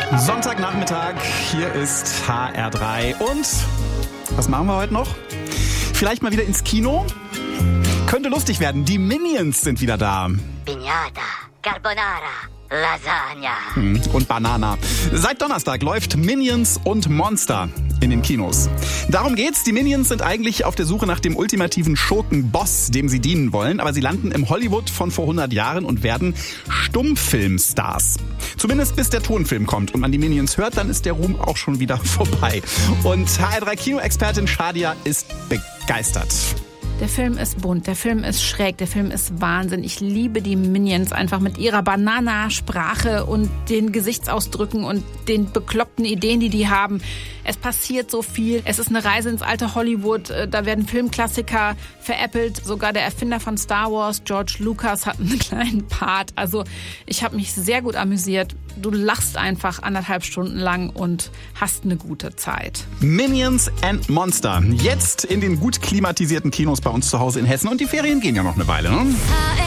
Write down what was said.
Sonntagnachmittag, hier ist HR3 und was machen wir heute noch? Vielleicht mal wieder ins Kino? Könnte lustig werden, die Minions sind wieder da. Piñata, Carbonara, Lasagna. Und Banana. Seit Donnerstag läuft Minions und Monster in den Kinos. Darum geht's. Die Minions sind eigentlich auf der Suche nach dem ultimativen Schurkenboss, dem sie dienen wollen. Aber sie landen im Hollywood von vor 100 Jahren und werden Stummfilmstars. Zumindest bis der Tonfilm kommt und man die Minions hört, dann ist der Ruhm auch schon wieder vorbei. Und HR3-Kino-Expertin Shadia ist begeistert. Der Film ist bunt, der Film ist schräg, der Film ist Wahnsinn. Ich liebe die Minions einfach mit ihrer Banana-Sprache und den Gesichtsausdrücken und den bekloppten Ideen, die haben. Es passiert so viel. Es ist eine Reise ins alte Hollywood. Da werden Filmklassiker veräppelt. Sogar der Erfinder von Star Wars, George Lucas, hat einen kleinen Part. Also ich habe mich sehr gut amüsiert. Du lachst einfach 1,5 Stunden lang und hast eine gute Zeit. Minions and Monster. Jetzt in den gut klimatisierten Kinos bei uns zu Hause in Hessen. Und die Ferien gehen ja noch eine Weile, ne?